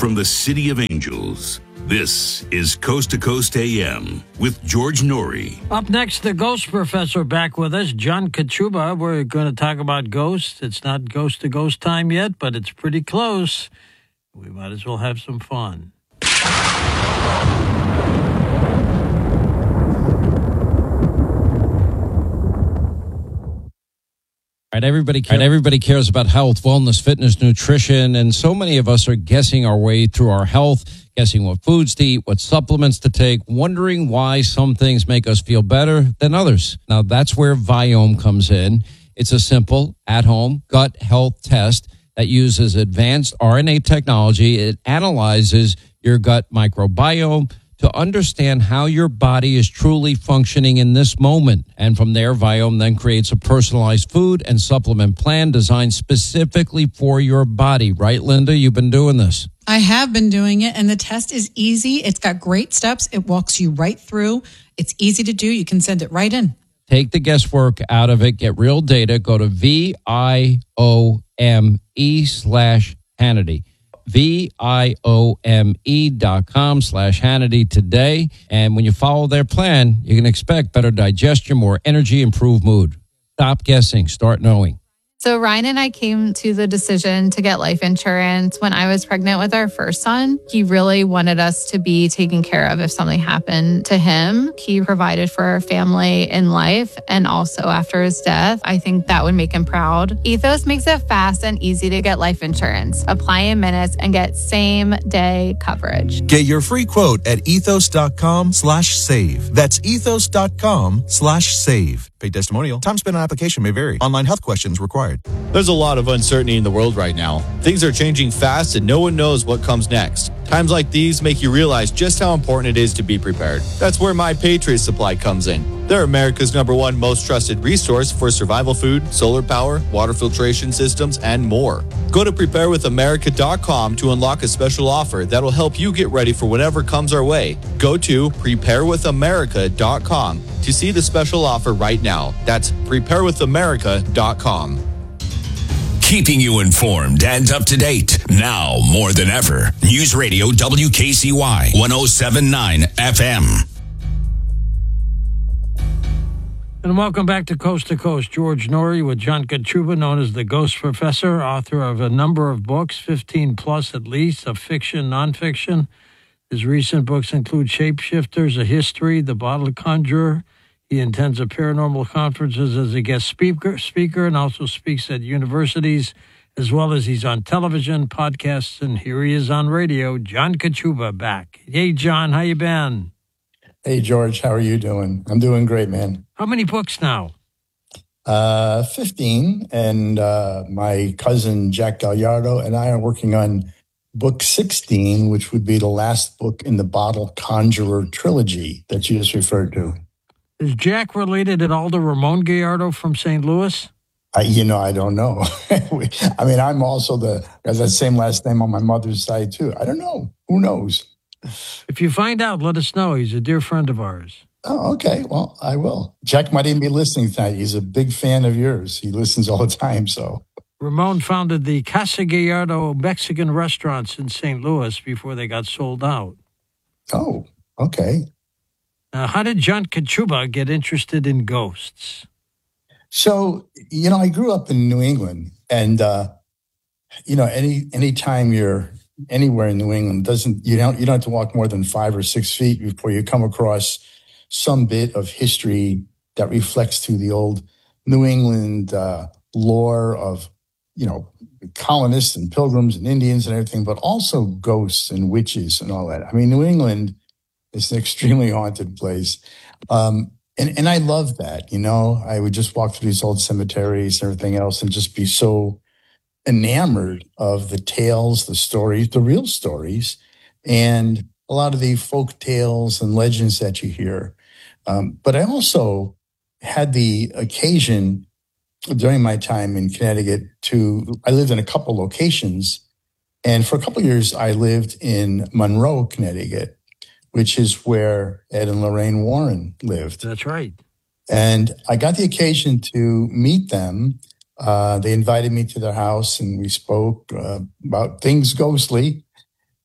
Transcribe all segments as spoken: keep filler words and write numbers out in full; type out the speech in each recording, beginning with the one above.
from the City of Angels, this is Coast to Coast A M with George Noory. Up next, the Ghost Professor back with us, John Kachuba. We're going to talk about ghosts. It's not Ghost to Ghost time yet, but it's pretty close. We might as well have some fun. Right, everybody, cares, right, everybody cares about health, wellness, fitness, nutrition, and so many of us are guessing our way through our health, guessing what foods to eat, what supplements to take, wondering why some things make us feel better than others. Now, that's where Viome comes in. It's a simple, at-home gut health test that uses advanced R N A technology. It analyzes your gut microbiome to understand how your body is truly functioning in this moment. And from there, Viome then creates a personalized food and supplement plan designed specifically for your body. Right, Linda? You've been doing this. I have been doing it, and the test is easy. It's got great steps. It walks you right through. It's easy to do. You can send it right in. Take the guesswork out of it. Get real data. Go to V I O M E slash Hannity. V-I-O-M-E dot com slash Hannity today. And when you follow their plan, you can expect better digestion, more energy, improved mood. Stop guessing. Start knowing. So Ryan and I came to the decision to get life insurance when I was pregnant with our first son. He really wanted us to be taken care of if something happened to him. He provided for our family in life and also after his death. I think that would make him proud. Ethos makes it fast and easy to get life insurance. Apply in minutes and get same day coverage. Get your free quote at ethos.com slash save. That's ethos.com slash save. Paid testimonial. Time spent on application may vary. Online health questions required. There's a lot of uncertainty in the world right now. Things are changing fast and no one knows what comes next. Times like these make you realize just how important it is to be prepared. That's where My Patriot Supply comes in. They're America's number one most trusted resource for survival food, solar power, water filtration systems, and more. Go to prepare with america dot com to unlock a special offer that'll help you get ready for whatever comes our way. Go to prepare with america dot com to see the special offer right now. That's prepare with america dot com. Keeping you informed and up to date. Now more than ever. News Radio W K C Y one oh seven point nine F M. And welcome back to Coast to Coast. George Noory with John Kachuba, known as the Ghost Professor, author of a number of books, fifteen plus at least, of fiction, nonfiction. His recent books include Shapeshifters, A History, The Bottle Conjurer. He attends a paranormal conferences as a guest speaker, speaker and also speaks at universities, as well as he's on television, podcasts, and here he is on radio. John Kachuba back. Hey, John, how you been? Hey, George, how are you doing? I'm doing great, man. How many books now? Uh, fifteen, and uh, my cousin Jack Gallardo and I are working on book sixteen, which would be the last book in the Bottle Conjurer trilogy that you just referred to. Is Jack related at all to Ramon Gallardo from Saint Louis? I, you know, I don't know. I mean, I'm also the, has that same last name on my mother's side, too. I don't know. Who knows? If you find out, let us know. He's a dear friend of ours. Oh, okay. Well, I will. Jack might even be listening tonight. He's a big fan of yours. He listens all the time, so. Ramon founded the Casa Gallardo Mexican restaurants in Saint Louis before they got sold out. Oh, okay. Now, how did John Kachuba get interested in ghosts? So, you know, I grew up in New England, and, uh, you know, any any time you're anywhere in New England, doesn't you don't you don't have to walk more than five or six feet before you come across some bit of history that reflects to the old New England uh, lore of, you know, colonists and pilgrims and Indians and everything, but also ghosts and witches and all that. I mean, New England is an extremely haunted place. Um, and, and I love that, you know. I would just walk through these old cemeteries and everything else and just be so enamored of the tales, the stories, the real stories, and a lot of the folk tales and legends that you hear. Um, but I also had the occasion during my time in Connecticut to, I lived in a couple locations. And for a couple of years, I lived in Monroe, Connecticut, which is where Ed and Lorraine Warren lived. That's right. And I got the occasion to meet them. Uh, they invited me to their house and we spoke uh, about things ghostly.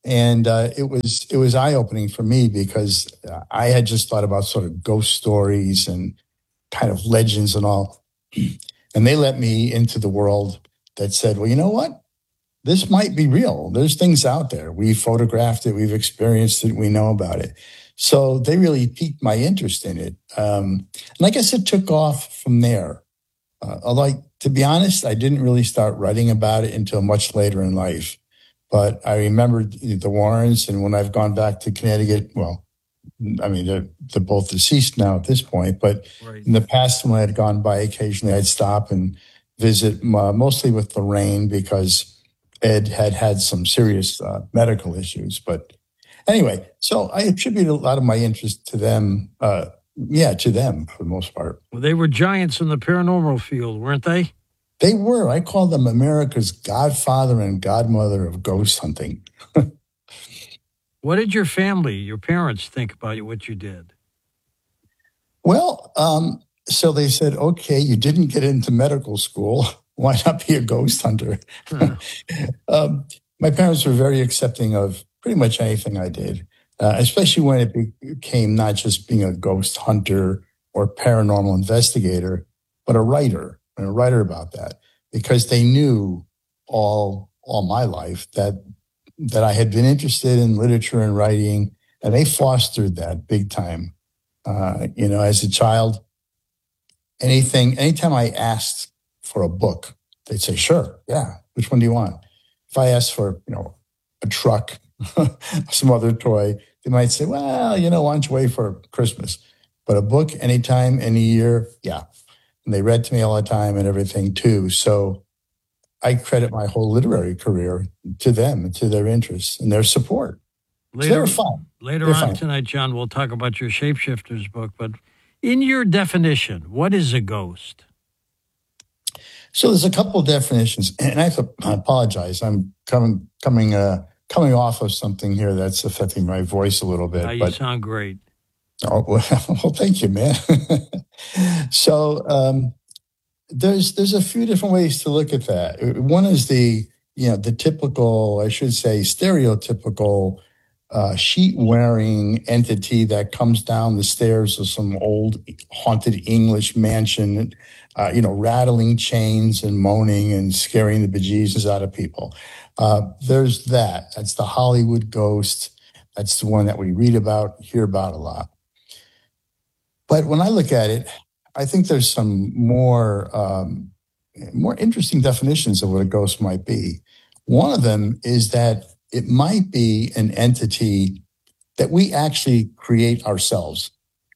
And uh, it was it was eye-opening for me because I had just thought about sort of ghost stories and kind of legends and all. And they let me into the world that said, well, you know what? This might be real. There's things out there. We photographed it. We've experienced it. We know about it. So they really piqued my interest in it. Um, and I guess it took off from there. Uh, although, to be honest, I didn't really start writing about it until much later in life. But I remembered the Warrens, and when I've gone back to Connecticut, well, I mean, they're, they're both deceased now at this point, but right. In the past, when I had gone by, occasionally I'd stop and visit, uh, mostly with Lorraine, because Ed had had some serious uh, medical issues. But anyway, so I attribute a lot of my interest to them, uh, yeah, to them for the most part. Well, they were giants in the paranormal field, weren't they? They were. I call them America's godfather and godmother of ghost hunting. What did your family, your parents, think about what you did? Well, um, so they said, okay, you didn't get into medical school. Why not be a ghost hunter? Huh. um, my parents were very accepting of pretty much anything I did, uh, especially when it became not just being a ghost hunter or paranormal investigator, but a writer. And a writer about that, because they knew all all my life that that I had been interested in literature and writing, and they fostered that big time. Uh, you know, as a child, anything, anytime I asked for a book, they'd say, "Sure, yeah. Which one do you want?" If I asked for, you know, a truck, some other toy, they might say, "Well, you know, why don't you wait for Christmas?" But a book, anytime, any year, yeah. And they read to me all the time and everything too. So I credit my whole literary career to them and to their interests and their support. Later, so they were fun. Later They're on fun. tonight, John, we'll talk about your Shapeshifters book. But in your definition, what is a ghost? So there's a couple of definitions, and I have to I apologize. I'm coming coming uh, coming off of something here that's affecting my voice a little bit. Oh, you but, sound great. Oh, well, well thank you, man. so um, there's there's a few different ways to look at that. One is the you know the typical, I should say, stereotypical uh, sheet-wearing entity that comes down the stairs of some old haunted English mansion, uh, you know, rattling chains and moaning and scaring the bejesus out of people. Uh, there's that. That's the Hollywood ghost. That's the one that we read about, hear about a lot. But when I look at it, I think there's some more um, more interesting definitions of what a ghost might be. One of them is that it might be an entity that we actually create ourselves.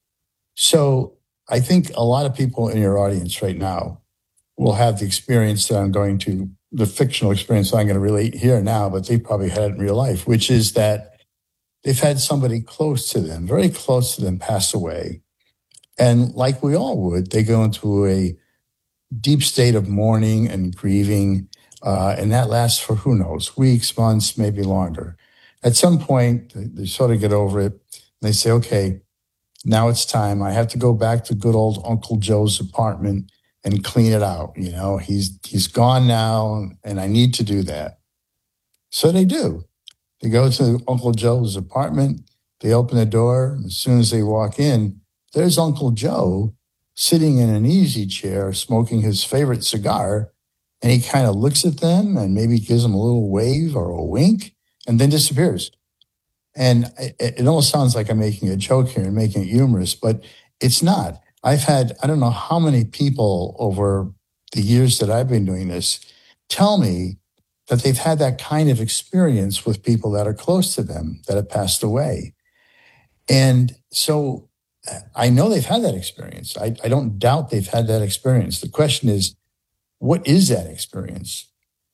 So I think a lot of people in your audience right now will have the experience that I'm going to, the fictional experience that I'm going to relate here now, but they probably had it in real life, which is that they've had somebody close to them, very close to them, pass away. And like we all would, they go into a deep state of mourning and grieving, uh, and that lasts for, who knows, weeks, months, maybe longer. At some point, they, they sort of get over it. And they say, okay, now it's time. I have to go back to good old Uncle Joe's apartment and clean it out. You know, he's he's gone now, and I need to do that. So they do. They go to Uncle Joe's apartment. They open the door. As soon as they walk in, there's Uncle Joe sitting in an easy chair, smoking his favorite cigar, and he kind of looks at them and maybe gives them a little wave or a wink and then disappears. And it, it almost sounds like I'm making a joke here and making it humorous, but it's not. I've had, I don't know how many people over the years that I've been doing this tell me that they've had that kind of experience with people that are close to them that have passed away. And so I know they've had that experience. I, I don't doubt they've had that experience. The question is, what is that experience?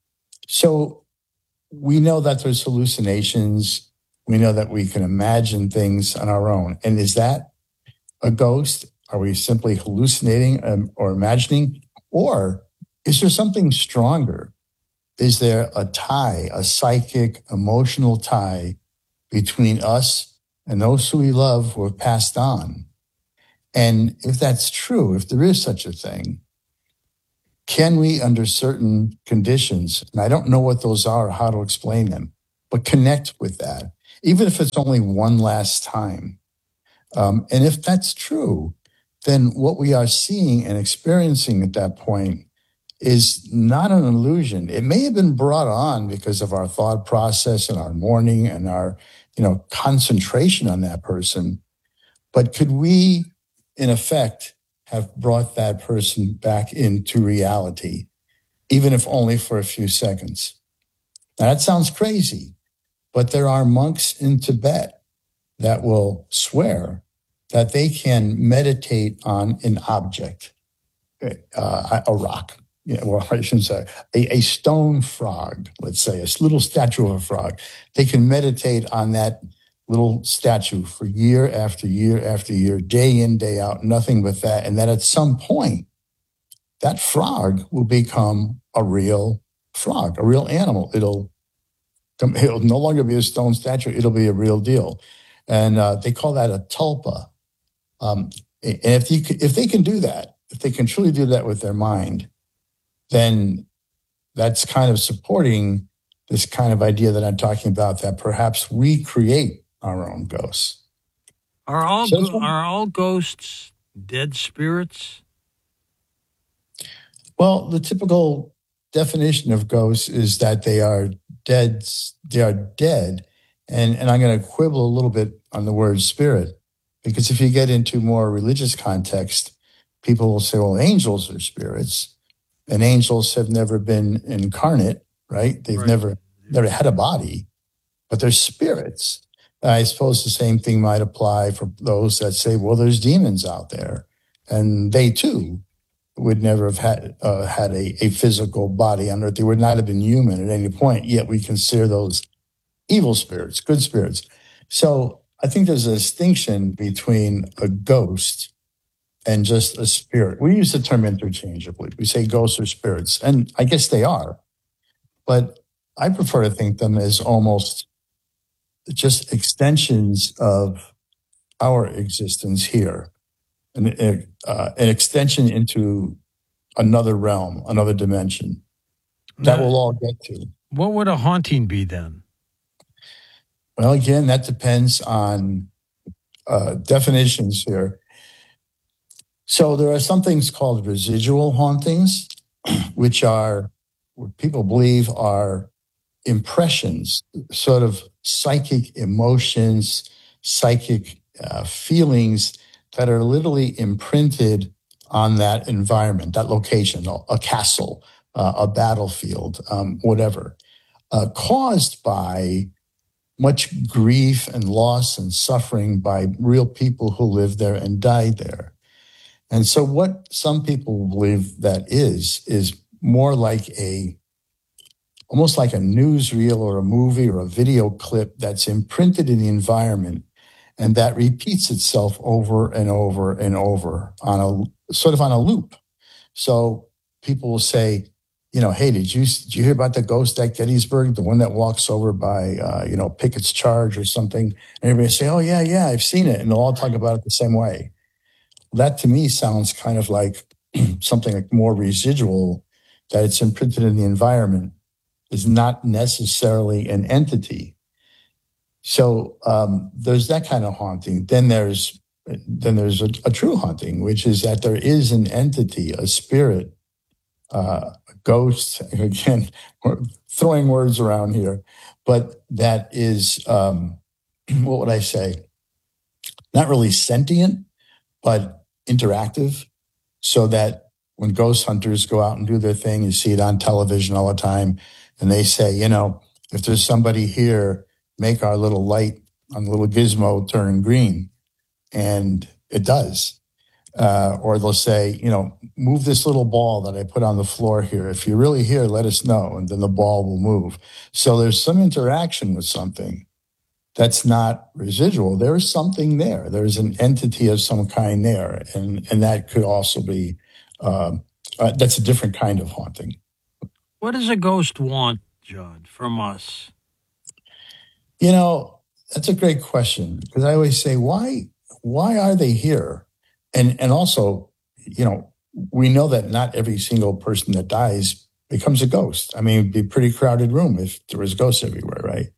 So we know that there's hallucinations. We know that we can imagine things on our own. And is that a ghost? Are we simply hallucinating um, or imagining? Or is there something stronger? Is there a tie, a psychic, emotional tie between us and those who we love who have passed on? And if that's true, if there is such a thing, can we, under certain conditions, and I don't know what those are or how to explain them, but connect with that, even if it's only one last time. Um, and if that's true, then what we are seeing and experiencing at that point is not an illusion. It may have been brought on because of our thought process and our mourning and our, you know, concentration on that person. But could we, in effect, have brought that person back into reality, even if only for a few seconds? Now, that sounds crazy, but there are monks in Tibet that will swear that they can meditate on an object, uh, a rock. Yeah, well, I shouldn't say a, a stone frog, let's say, a little statue of a frog. They can meditate on that little statue for year after year after year, day in, day out, nothing but that. And that at some point, that frog will become a real frog, a real animal. It'll, it'll no longer be a stone statue. It'll be a real deal. And uh, they call that a tulpa. Um, and if, you, if they can do that, if they can truly do that with their mind, then that's kind of supporting this kind of idea that I'm talking about, that perhaps we create our own ghosts. Are all So go- are all ghosts dead spirits? Well, the typical definition of ghosts is that they are dead. They are dead, and and I'm going to quibble a little bit on the word spirit, because if you get into more religious context, people will say, "Well, angels are spirits." And angels have never been incarnate, right? They've Right. never never had a body, but they're spirits. I suppose the same thing might apply for those that say, well, there's demons out there. And they too would never have had uh, had a, a physical body on earth. They would not have been human at any point, yet we consider those evil spirits, good spirits. So I think there's a distinction between a ghost and just a spirit. We use the term interchangeably. We say ghosts are spirits, and I guess they are. But I prefer to think them as almost just extensions of our existence here, an, uh, an extension into another realm, another dimension that Now, we'll all get to. what would a haunting be then? Well, again, that depends on uh, definitions here. So there are some things called residual hauntings, which are what people believe are impressions, sort of psychic emotions, psychic uh, feelings that are literally imprinted on that environment, that location, a castle, uh, a battlefield, um, whatever, uh, caused by much grief and loss and suffering by real people who lived there and died there. And so what some people believe that is, is more like a, almost like a newsreel or a movie or a video clip that's imprinted in the environment, and that repeats itself over and over and over on a sort of on a loop. So people will say, you know, hey, did you did you hear about the ghost at Gettysburg, the one that walks over by, uh, you know, Pickett's Charge or something? And everybody say, oh, yeah, yeah, I've seen it. And they'll all talk about it the same way. That to me sounds kind of like something like more residual, that it's imprinted in the environment, is not necessarily an entity. So um, there's that kind of haunting. Then there's then there's a, a true haunting, which is that there is an entity, a spirit, uh, a ghost. Again, we're throwing words around here, but that is um, what would I say? Not really sentient, but interactive, so that when ghost hunters go out and do their thing, you see it on television all the time, and they say, you know, if there's somebody here, make our little light on the little gizmo turn green. And it does. Uh, or they'll say, you know, move this little ball that I put on the floor here. If you're really here, let us know, and then the ball will move. So there's some interaction with something that's not residual. There is something there. There's an entity of some kind there. And, and that could also be, um, uh, that's a different kind of haunting. What does a ghost want, John, from us? You know, that's a great question, because I always say, why, why are they here? And, and also, you know, we know that not every single person that dies becomes a ghost. I mean, it'd be a pretty crowded room if there was ghosts everywhere, right?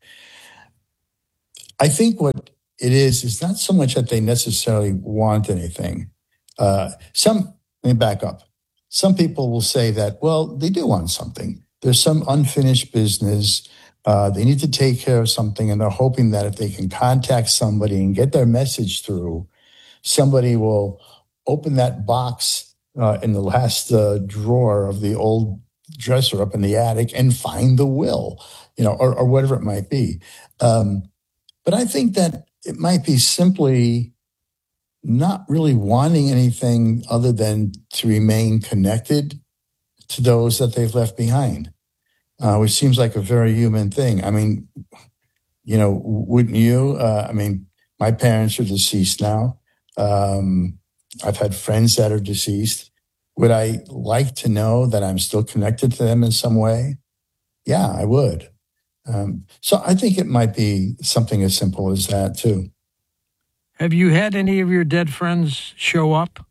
I think what it is is not so much that they necessarily want anything. Uh, some, let me back up. Some people will say that, well, they do want something. There's some unfinished business. Uh, they need to take care of something, and they're hoping that if they can contact somebody and get their message through, somebody will open that box uh, in the last uh, drawer of the old dresser up in the attic and find the will, you know, or, or whatever it might be. Um, but I think that it might be simply not really wanting anything other than to remain connected to those that they've left behind, uh, which seems like a very human thing. I mean, you know, wouldn't you? Uh, I mean, my parents are deceased now. Um, I've had friends that are deceased. Would I like to know that I'm still connected to them in some way? Yeah, I would. Um, so I think it might be something as simple as that, too. Have you had any of your dead friends show up?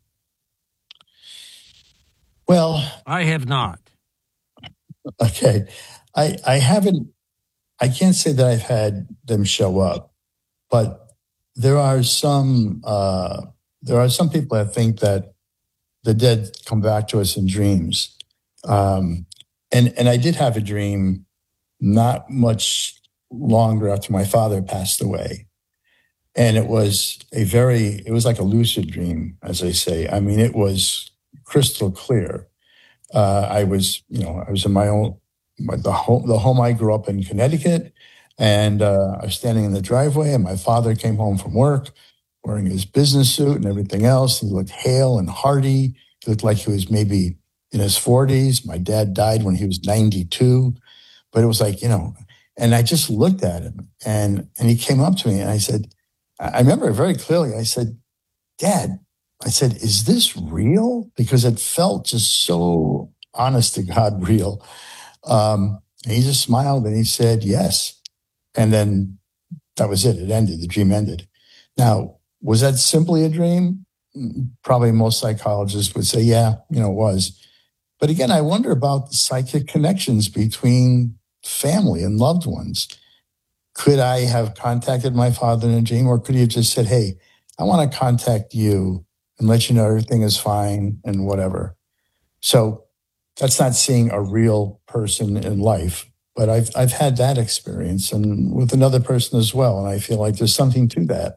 Well, I have not. Okay. I I haven't, I can't say that I've had them show up, but there are some, uh, there are some people that think that the dead come back to us in dreams. Um, and, and I did have a dream not much longer after my father passed away. And it was a very, it was like a lucid dream, as they say. I mean, it was crystal clear. Uh, I was, you know, I was in my own, my, the home, the home I grew up in, Connecticut, and uh, I was standing in the driveway, and my father came home from work wearing his business suit and everything else. He looked hale and hearty. He looked like he was maybe in his forties. My dad died when he was ninety-two, but it was like, you know, and I just looked at him, and and he came up to me, and I said, I remember it very clearly. I said, Dad, I said, is this real? Because it felt just so honest to God real. Um, and he just smiled and he said, yes. And then that was it. It ended. The dream ended. Now, was that simply a dream? Probably most psychologists would say, yeah, you know, it was. But again, I wonder about the psychic connections between family and loved ones. Could I have contacted my father in a dream, or could he have just said, hey, I want to contact you and let you know everything is fine and whatever? So that's not seeing a real person in life, but I've I've had that experience, and with another person as well, and I feel like there's something to that.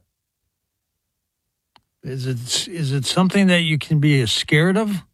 Is it is it something that you can be scared of?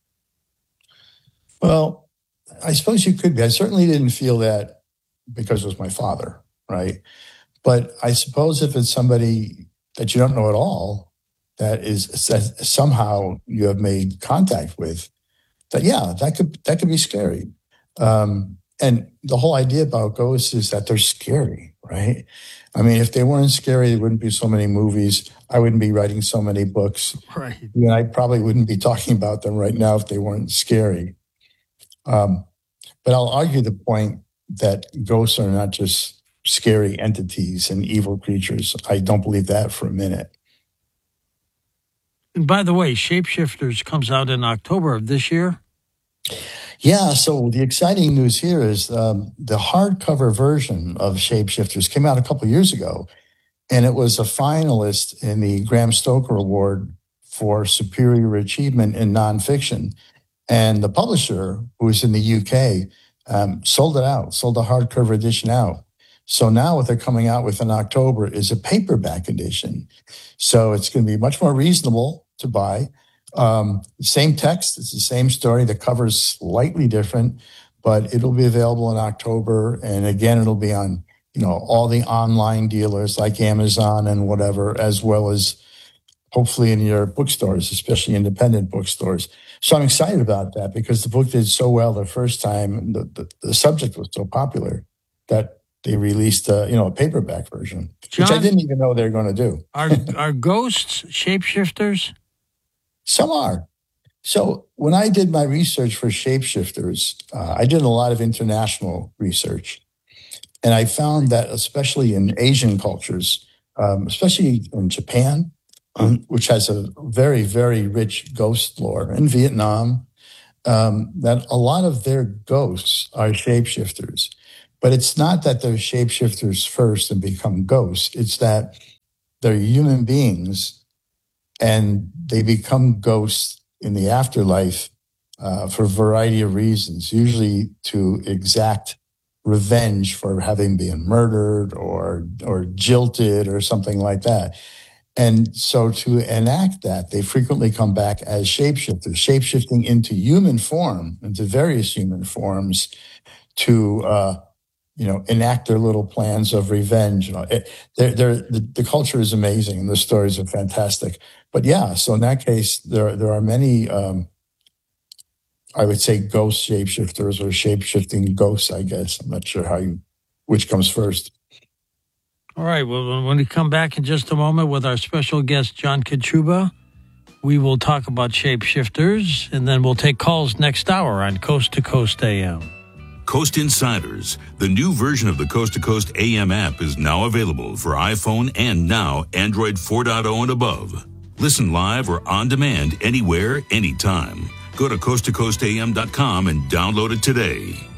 Well, I suppose you could be. I certainly didn't feel that because it was my father, right? But I suppose if it's somebody that you don't know at all, that is that somehow you have made contact with, that yeah, that could that could be scary. Um, and the whole idea about ghosts is that they're scary, right? I mean, if they weren't scary, there wouldn't be so many movies. I wouldn't be writing so many books. Right. And I probably wouldn't be talking about them right now if they weren't scary. Um, but I'll argue the point that ghosts are not just scary entities and evil creatures. I don't believe that for a minute. And by the way, Shapeshifters comes out in October of this year. Yeah, so the exciting news here is um, the hardcover version of Shapeshifters came out a couple of years ago, and it was a finalist in the Graham Stoker Award for Superior Achievement in Nonfiction. And the publisher, who is in the U K, um, sold it out, sold the hardcover edition out. So now what they're coming out with in October is a paperback edition. So it's going to be much more reasonable to buy. Um, same text, it's the same story. The cover's slightly different, but it'll be available in October. And again, it'll be on, you know, all the online dealers like Amazon and whatever, as well as hopefully in your bookstores, especially independent bookstores. So I'm excited about that because the book did so well the first time. The, the, the subject was so popular that they released a, you know, a paperback version, John, which I didn't even know they were going to do. Are are ghosts shapeshifters? Some are. So when I did my research for Shapeshifters, uh, I did a lot of international research. And I found that especially in Asian cultures, um, especially in Japan, um, which has a very, very rich ghost lore, in Vietnam, um, that a lot of their ghosts are shapeshifters. But it's not that they're shapeshifters first and become ghosts. It's that they're human beings and they become ghosts in the afterlife uh, for a variety of reasons, usually to exact revenge for having been murdered or or jilted or something like that. And so to enact that, they frequently come back as shapeshifters, shapeshifting into human form, into various human forms to, uh, you know, enact their little plans of revenge. You know, it, they're, they're, the, the culture is amazing and the stories are fantastic. But yeah, so in that case, there, there are many, um, I would say ghost shapeshifters or shapeshifting ghosts, I guess. I'm not sure how you, which comes first. All right. Well, when we come back in just a moment with our special guest, John Kachuba, we will talk about shapeshifters, and then we'll take calls next hour on Coast to Coast A M. Coast Insiders, the new version of the Coast to Coast A M app, is now available for iPhone and now Android four point oh and above. Listen live or on demand anywhere, anytime. Go to coast to coast a m dot com and download it today.